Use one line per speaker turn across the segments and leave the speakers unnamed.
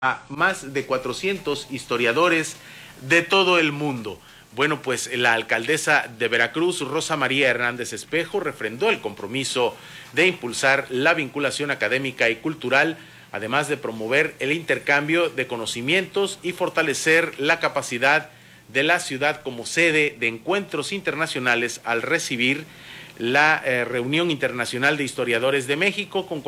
a más de 400 historiadores de todo el mundo. Bueno, pues la alcaldesa de Veracruz, Rosa María Hernández Espejo, refrendó el compromiso de impulsar la vinculación académica y cultural, además de promover el intercambio de conocimientos y fortalecer la capacidad de la ciudad como sede de encuentros internacionales al recibir la Reunión Internacional de Historiadores de México con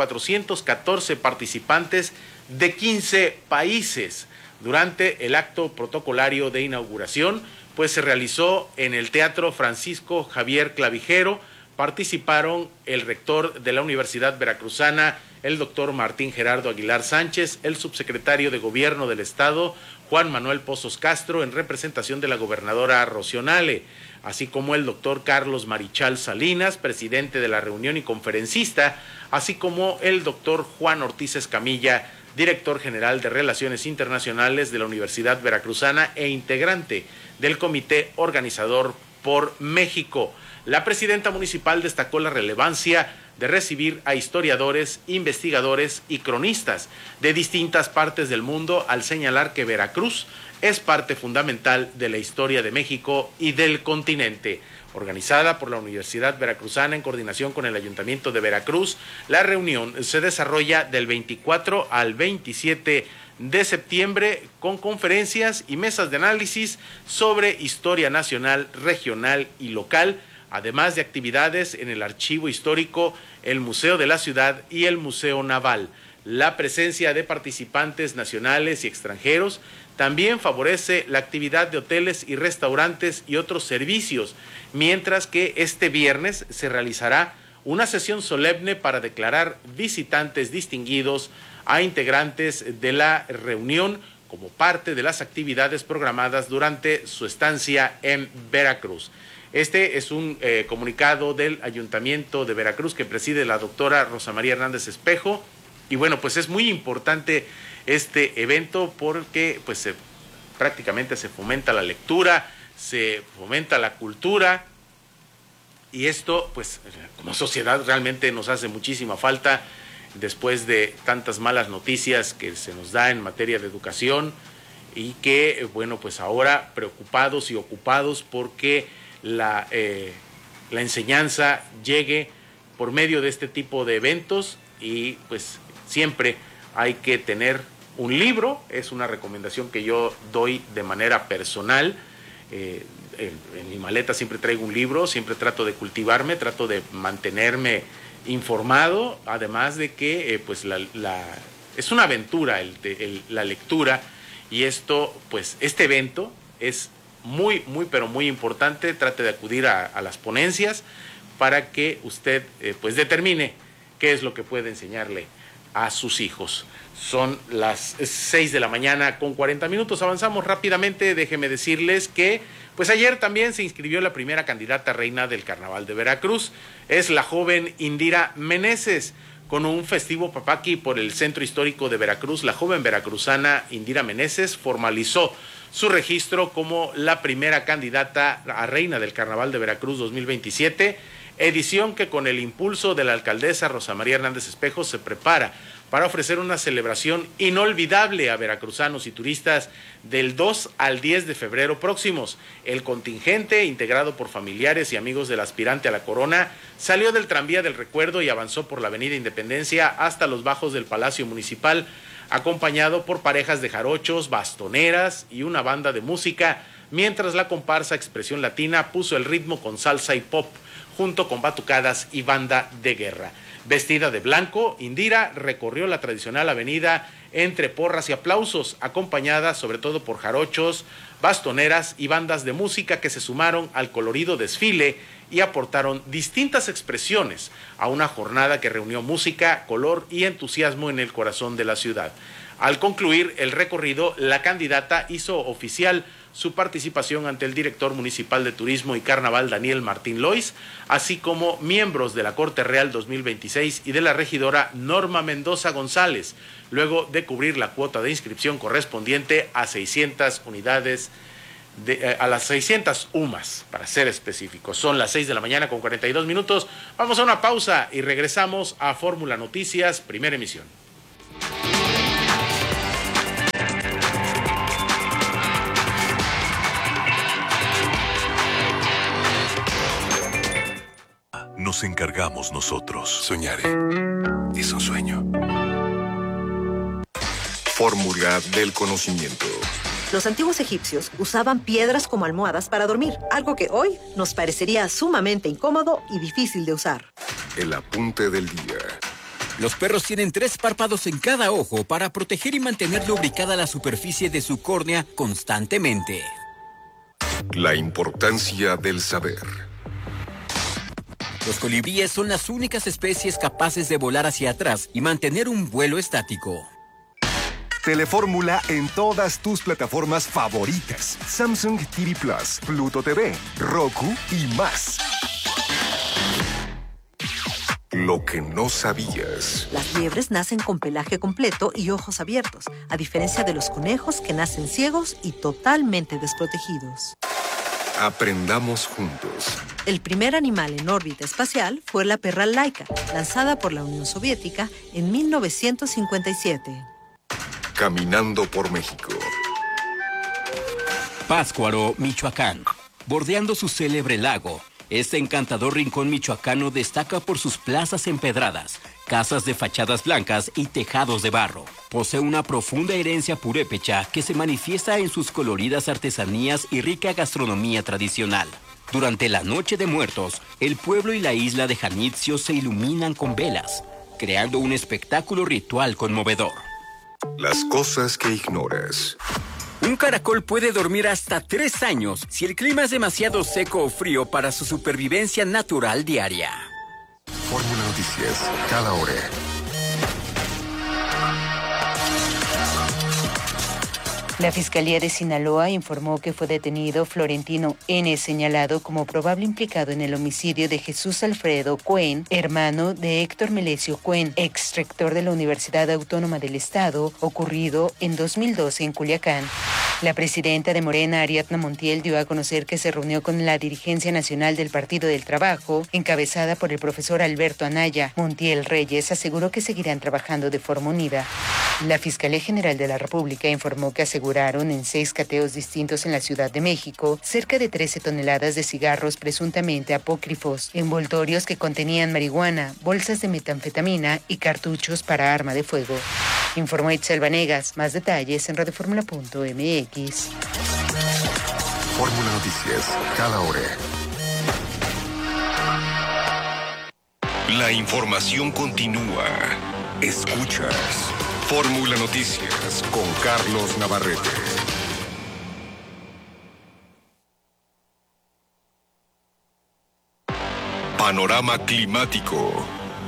414 participantes de 15 países. Durante el acto protocolario de inauguración, pues se realizó en el Teatro Francisco Javier Clavijero. Participaron el rector de la Universidad Veracruzana, el doctor Martín Gerardo Aguilar Sánchez, el subsecretario de Gobierno del Estado, Juan Manuel Pozos Castro, en representación de la gobernadora Rocío Nale, así como el doctor Carlos Marichal Salinas, presidente de la reunión y conferencista, así como el doctor Juan Ortiz Escamilla, director general de Relaciones Internacionales de la Universidad Veracruzana e integrante del comité organizador por México. La presidenta municipal destacó la relevancia de recibir a historiadores, investigadores y cronistas de distintas partes del mundo, al señalar que Veracruz es parte fundamental de la historia de México y del continente. Organizada por la Universidad Veracruzana en coordinación con el Ayuntamiento de Veracruz, la reunión se desarrolla del 24 al 27 de septiembre con conferencias y mesas de análisis sobre historia nacional, regional y local, además de actividades en el Archivo Histórico, el Museo de la Ciudad y el Museo Naval. La presencia de participantes nacionales y extranjeros también favorece la actividad de hoteles y restaurantes y otros servicios, mientras que este viernes se realizará una sesión solemne para declarar visitantes distinguidos a integrantes de la reunión como parte de las actividades programadas durante su estancia en Veracruz. Este es un comunicado del Ayuntamiento de Veracruz que preside la doctora Rosa María Hernández Espejo. Y bueno, pues es muy importante este evento porque pues prácticamente se fomenta la lectura, se fomenta la cultura, y esto pues como sociedad realmente nos hace muchísima falta después de tantas malas noticias que se nos da en materia de educación, y que bueno, pues ahora preocupados y ocupados porque la enseñanza llegue por medio de este tipo de eventos. Y pues siempre hay que tener un libro, es una recomendación que yo doy de manera personal. En mi maleta siempre traigo un libro, siempre trato de cultivarme, trato de mantenerme informado, además de que pues es una aventura la lectura, y esto pues este evento es muy pero muy importante. Trate de acudir a las ponencias para que usted pues determine qué es lo que puede enseñarle a sus hijos. Son las 6 de la mañana con 40 minutos. Avanzamos rápidamente. Déjeme decirles que pues ayer también se inscribió la primera candidata a reina del Carnaval de Veracruz. Es la joven Indira Meneses. Con un festivo papaqui por el Centro Histórico de Veracruz, la joven veracruzana Indira Meneses formalizó su registro como la primera candidata a reina del Carnaval de Veracruz 2027, edición que con el impulso de la alcaldesa Rosa María Hernández Espejo se prepara para ofrecer una celebración inolvidable a veracruzanos y turistas del 2 al 10 de febrero próximos. El contingente, integrado por familiares y amigos del aspirante a la corona, salió del tranvía del recuerdo y avanzó por la avenida Independencia hasta los bajos del Palacio Municipal, acompañado por parejas de jarochos, bastoneras y una banda de música, mientras la comparsa Expresión Latina puso el ritmo con salsa y pop, junto con batucadas y banda de guerra. Vestida de blanco, Indira recorrió la tradicional avenida entre porras y aplausos, acompañada sobre todo por jarochos, bastoneras y bandas de música que se sumaron al colorido desfile y aportaron distintas expresiones a una jornada que reunió música, color y entusiasmo en el corazón de la ciudad. Al concluir el recorrido, la candidata hizo oficial su participación ante el director municipal de Turismo y Carnaval, Daniel Martín Lois, así como miembros de la Corte Real 2026 y de la regidora Norma Mendoza González, luego de cubrir la cuota de inscripción correspondiente a 600 unidades, a las 600 UMAS, para ser específicos. Son las 6 de la mañana con 42 minutos. Vamos a una pausa y regresamos a Fórmula Noticias, primera emisión.
nos encargamos nosotros. Soñaré. Es un sueño.
Fórmula del conocimiento.
Los antiguos egipcios usaban piedras como almohadas para dormir, algo que hoy nos parecería sumamente incómodo y difícil de usar.
El apunte del día.
Los perros tienen 3 párpados en cada ojo para proteger y mantener lubricada la superficie de su córnea constantemente.
La importancia del saber.
Los colibríes son las únicas especies capaces de volar hacia atrás y mantener un vuelo estático.
Telefórmula en todas tus plataformas favoritas. Samsung TV Plus, Pluto TV, Roku y más.
Lo que no sabías.
Las liebres nacen con pelaje completo y ojos abiertos, a diferencia de los conejos que nacen ciegos y totalmente desprotegidos.
Aprendamos juntos.
El primer animal en órbita espacial fue la perra Laika, lanzada por la Unión Soviética en 1957.
Caminando por México.
Pátzcuaro, Michoacán. Bordeando su célebre lago, este encantador rincón michoacano destaca por sus plazas empedradas, casas de fachadas blancas y tejados de barro. Posee una profunda herencia purépecha que se manifiesta en sus coloridas artesanías y rica gastronomía tradicional. Durante la Noche de Muertos, el pueblo y la isla de Janitzio se iluminan con velas, creando un espectáculo ritual conmovedor.
Las cosas que ignoras.
Un caracol puede dormir hasta 3 años si el clima es demasiado seco o frío para su supervivencia natural diaria.
Fórmula Noticias, cada hora.
La Fiscalía de Sinaloa informó que fue detenido Florentino N., señalado como probable implicado en el homicidio de Jesús Alfredo Cuen, hermano de Héctor Melesio Cuen, ex rector de la Universidad Autónoma del Estado, ocurrido en 2012 en Culiacán. La presidenta de Morena, Ariadna Montiel, dio a conocer que se reunió con la dirigencia nacional del Partido del Trabajo, encabezada por el profesor Alberto Anaya. Montiel Reyes aseguró que seguirán trabajando de forma unida. La Fiscalía General de la República informó que aseguraron en 6 cateos distintos en la Ciudad de México cerca de 13 toneladas de cigarros presuntamente apócrifos, envoltorios que contenían marihuana, bolsas de metanfetamina y cartuchos para arma de fuego. Informó Itzel Vanegas. Más detalles en radioformula.mx.
Fórmula Noticias, cada hora. La información continúa. Escuchas Fórmula Noticias con Carlos Navarrete. Panorama climático.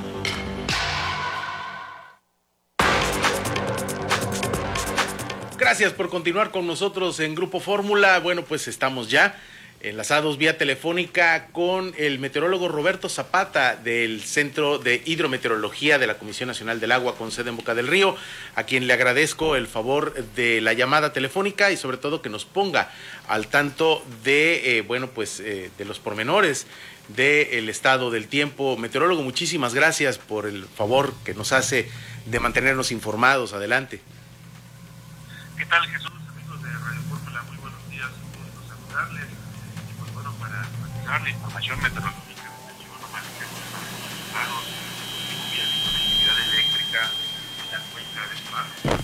Gracias por continuar con nosotros en Grupo Fórmula. Bueno, pues estamos ya enlazados vía telefónica con el meteorólogo Roberto Zapata del Centro de Hidrometeorología de la Comisión Nacional del Agua con sede en Boca del Río, a quien le agradezco el favor de la llamada telefónica y sobre todo que nos ponga al tanto de, de los pormenores del estado del tiempo. Meteorólogo, muchísimas gracias por el favor que nos hace de mantenernos informados. Adelante.
¿Qué tal, Jesús? Amigos de Radio Fórmula, muy buenos días, un gusto saludarles. Y pues bueno, para actualizar la información meteorológica desde Chihuahua, pagos, lluvia, actividad eléctrica en la cuenca del mar.